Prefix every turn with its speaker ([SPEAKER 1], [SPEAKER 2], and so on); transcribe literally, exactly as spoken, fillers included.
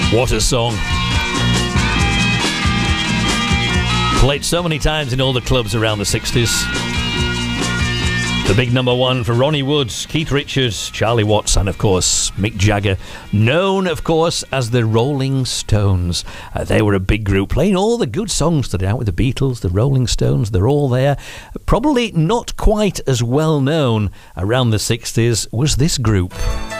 [SPEAKER 1] What a song. Played so many times in all the clubs around the sixties. The big number one for Ronnie Wood, Keith Richards, Charlie Watts, and of course Mick Jagger, known of course as the Rolling Stones. Uh, they were a big group playing all the good songs that are out with the Beatles, the Rolling Stones, they're all there. Probably not quite as well known around the sixties was this group.